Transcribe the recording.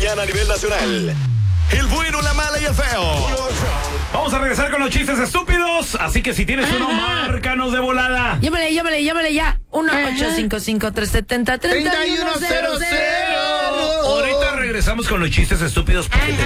mañana a nivel nacional. El bueno, la mala y el feo. Vamos a regresar con los chistes estúpidos. Así que si tienes uno, márcanos de volada. Llámale ya. 1-855-370-3100. Ahorita regresamos con los chistes estúpidos porque